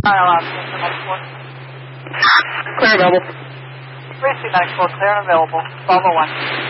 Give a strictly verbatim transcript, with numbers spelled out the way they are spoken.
Clear available. three two nine four, clear and available. Bravo one.